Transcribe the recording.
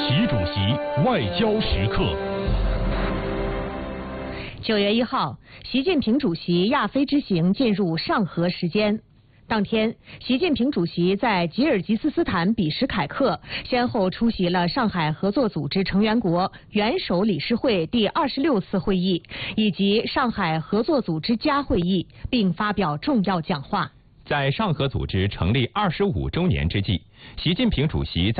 习主席外交时刻。 9月1号，习近平主席亚非之行进入上合时间。当天，习近平主席在吉尔吉斯斯坦比什凯克先后出席了上海合作组织成员国元首理事会第26次会议以及上海合作组织加会议，并发表重要讲话。 在上合组织成立25周年之际，习近平主席